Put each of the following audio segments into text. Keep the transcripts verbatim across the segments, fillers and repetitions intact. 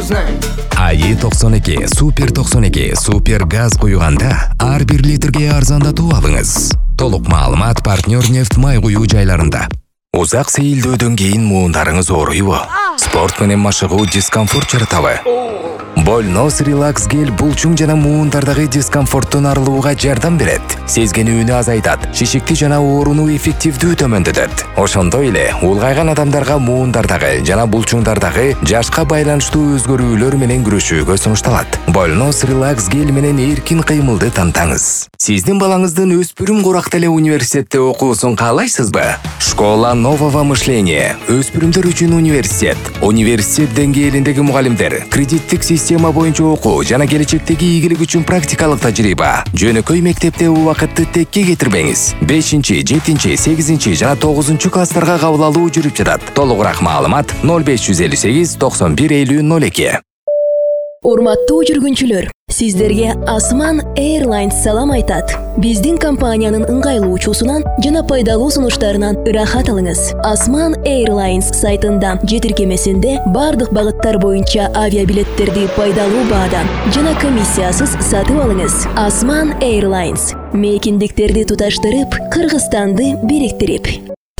узнай. АИ токсон эки, Супер токсон эки, Супер газ куюганда ар бир литрге арзандатуу алыңыз. Толук маалымат партнер нефть май куюу жайларында. Узак сейилдөөдөн кийин муундарыңыз ооруйбу? Спорт менен машыгуу дискомфорт жаратабы? Больнос релакс гель булчуң жана муундардагы дискомфорттон арылууга жардам берет. Сезгенүүнү азайтат, шишикти жана ооруну эффективдүү төмөндөтөт. Ошондой эле улгайган адамдарга муундардагы жана булчуңдардагы жашка байланыштуу өзгөрүүлөр менен күрөшүүгө сунушталат. Больнос релакс гель менен эркин кыймылды тантаңыз. Сиздин балаңыздын өспүрүм куракта эле университетте окуусун каалайсызбы? Школа нового мышления. Өспүрүмдөр үчүн университет. Университет деңгээлиндеги мугалимдер, кредиттик система боюнча окуу жана келечектеги ийгилик үчүн практикалык тажрыйба. Жөнөкөй мектепте убакытты текке кетирбеңиз. бешинчи, жетинчи, сегизинчи жана тогузунчу класстарга кабыл алуу жүрүп жатат. Толугураак маалымат ноль беш жүз элүү сегиз токсон бир элүү ноль эки. Урматтуу жүргүнчүлөр, сиздерге Осман Airlines салам айтат. Биздин компаниянын ыңгайлуу учуусунан жана пайдалуу сунуштарынан ырахат алыңыз. Осман Airlines сайтында же тиркемесинде бардык багыттар боюнча авиабилеттерди пайдалуу баадан жана комиссиясыз сатып алыңыз. Осман Airlines мейкиндиктерди туташтырып, Кыргызстанды бириктирип.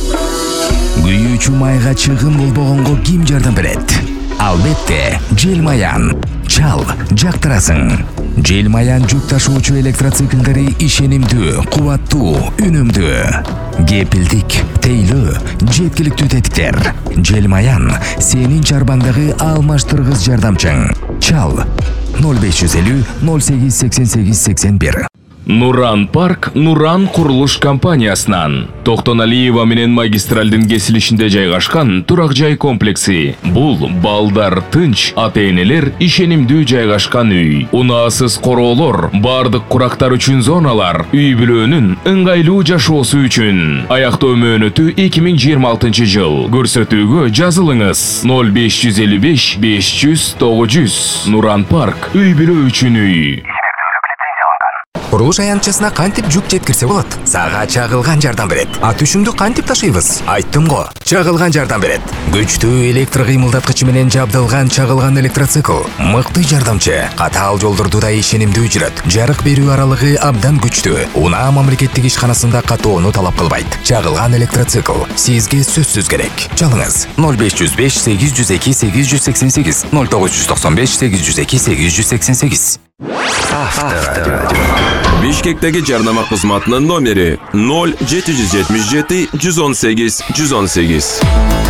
Күйүүчү майга чыгым болбогонго ким жардам берет? Албетте, Желмаян. Чал, жактырасың. Желмаян жүк ташуучу электроциклдери ишенимдүү, кубаттуу, үнүмдүү. Кепилдик, тейлөө, жеткиликтүү тетиктер. Желмаян сенин чарбаңдагы алмаштыргыс жардамчың. Чал ноль беш жүз элүү ноль сегиз сексен сегиз сексен бир. Нуран парк Нуран курулуш компаниясынан Токтоналиева менен магистралдын кесилишинде жайгашкан турак жай комплекси. Бул балдар тынч, ата-энелер ишенимдүү жайгашкан үй. Унаасыз короолор, бардык курактар үчүн зоналар, үй бүлөнүн ыңгайлуу жашоосу үчүн. Аяктоо мөөнөтү эки миң жыйырма алтынчы жыл. Көрсөтүүгө жазылыңыз. ноль беш жүз элүү беш беш жүз тогуз жүз. Нуран парк үй бүлө үчүн үй. Курулуш аянтчасына кантип жүк жеткирсе болот? Сага чагылган жардам берет. А түшүңдү кантип ташыйбыз? Айттым го, чагылган жардам берет. Күчтүү электр кыймылдаткычы менен жабдылган чагылган электроцикл. Мыкты жардамчы, катаал жолдорду да ишенимдүү жүрөт. Жарык берүү аралыгы абдан күчтүү. Унаа мамлекеттик ишканасында катоону талап кылбайт. Чагылган электроцикл сизге сөзсүз керек. Чалыңыз ноль беш жүз беш сегиз жүз эки сегиз жүз сексен сегиз, ноль тогуз жүз токсон беш сегиз жүз эки сегиз жүз сексен сегиз. Авторадио. Бишкектеги жарнама кызматынын номери ноль жети жүз жетимиш жети жүз он сегиз жүз он сегиз.